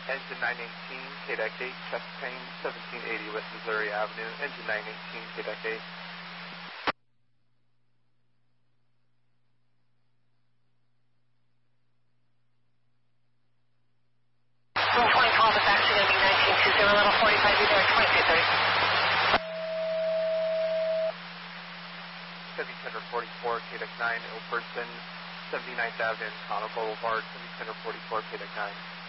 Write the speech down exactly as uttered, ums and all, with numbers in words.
Engine nine eighteen, K D E C eight, chest pain, seventeen eighty West Missouri Avenue, engine nine eighteen, K D E C eight. twenty twelve is actually going to be nineteen two zero, level forty-five, be there at twenty-two thirty. seventeen forty-four, K D E C nine, Ilperson, seventy-ninth Avenue, Connell Boulevard, seventeen forty-four, K D E C nine.